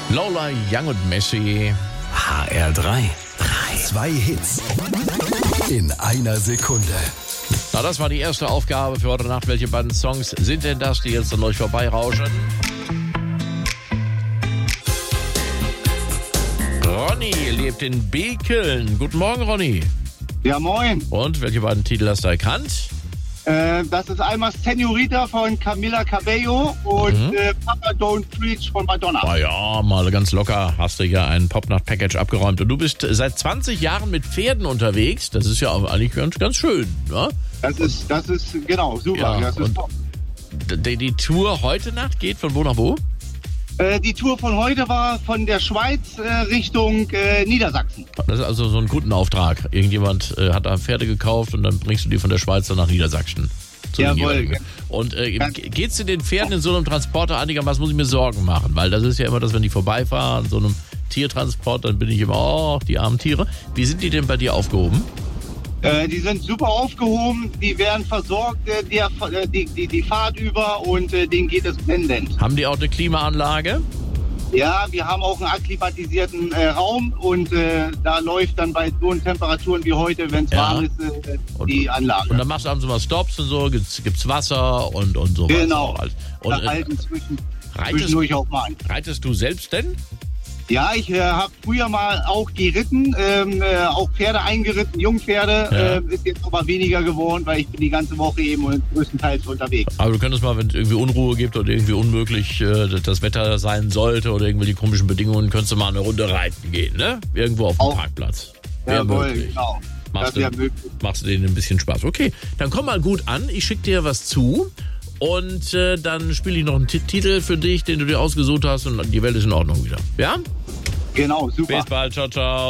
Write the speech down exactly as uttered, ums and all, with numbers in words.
Lola Young und Messi. H R drei. Zwei Hits in einer Sekunde. Na, das war die erste Aufgabe für heute Nacht. Welche beiden Songs sind denn das, die jetzt an euch vorbeirauschen? Ronny lebt in Bekeln. Guten Morgen, Ronny. Ja, moin. Und welche beiden Titel hast du erkannt? Äh, das ist einmal Senorita von Camila Cabello und Mhm. äh, Papa Don't Preach von Madonna. Ah ja, mal ganz locker hast du ja ein Popnacht-Package abgeräumt. Und du bist seit zwanzig Jahren mit Pferden unterwegs. Das ist ja auch eigentlich ganz, ganz schön, ne? Das ist, das ist, genau, super. Ja, das ist und- top. Die, die Tour heute Nacht geht von wo nach wo? Äh, die Tour von heute war von der Schweiz äh, Richtung äh, Niedersachsen. Das ist also so ein Kundenauftrag. Irgendjemand äh, hat da Pferde gekauft und dann bringst du die von der Schweiz dann nach Niedersachsen. Zu den Jawohl, jeweiligen. ja. Und äh, Ganz- geht's dir den Pferden in so einem Transporter einigermaßen, muss ich mir Sorgen machen? Weil das ist ja immer das, wenn die vorbeifahren, so einem Tiertransport, dann bin ich immer, oh, die armen Tiere. Wie sind die denn bei dir aufgehoben? Äh, die sind super aufgehoben, die werden versorgt, äh, die, äh, die, die, die Fahrt über und äh, denen geht es blendend. Haben die auch eine Klimaanlage? Ja, wir haben auch einen akklimatisierten äh, Raum und äh, da läuft dann bei so Temperaturen wie heute, wenn es Ja. warm ist, äh, die Anlage. Und dann machst du abends mal Stops und so, gibt's, gibt's Wasser und, und sowas. Genau. Auch. Und da äh, halten zwischen, reitest, zwischendurch auch mal ein. reitest du selbst denn? Ja, ich äh, habe früher mal auch geritten, ähm, äh, auch Pferde eingeritten, Jungpferde. Ja. Äh, ist jetzt aber weniger geworden, weil ich bin die ganze Woche eben und größtenteils unterwegs. Aber du könntest mal, wenn es irgendwie Unruhe gibt oder irgendwie unmöglich äh, das Wetter sein sollte oder irgendwelche komischen Bedingungen, könntest du mal eine Runde reiten gehen, ne? Irgendwo auf dem Auch. Parkplatz. Wär Jawohl, möglich. genau. Machst Das du, wäre möglich. machst du denen ein bisschen Spaß. Okay, dann komm mal gut an. Ich schicke dir was zu. Und äh, dann spiele ich noch einen T- Titel für dich, den du dir ausgesucht hast. Und die Welt ist in Ordnung wieder. Ja? Genau, super. Bis bald. Ciao, ciao.